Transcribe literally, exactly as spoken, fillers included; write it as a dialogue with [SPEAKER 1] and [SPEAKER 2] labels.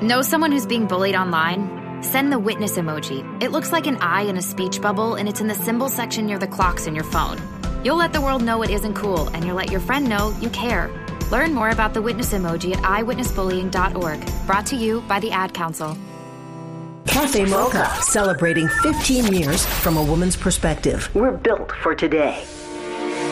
[SPEAKER 1] Know someone who's being bullied online? Send the witness emoji. It looks like an eye in a speech bubble, and it's in the symbol section near the clocks in your phone. You'll let the world know it isn't cool, and you'll let your friend know you care. Learn more about the witness emoji at i witness bullying dot org. Brought to you by the Ad Council.
[SPEAKER 2] Cafe Mocha, celebrating fifteen years from a woman's perspective. We're built for today.